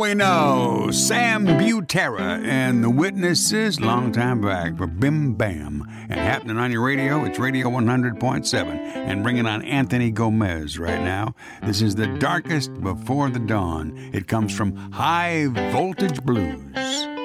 we know? Sam Butera and the Witnesses, long time back for Bim Bam. And happening on your radio, it's Radio 100.7. And bringing on Anthony Gomez right now. This is The Darkest Before the Dawn. It comes from High Voltage Blues.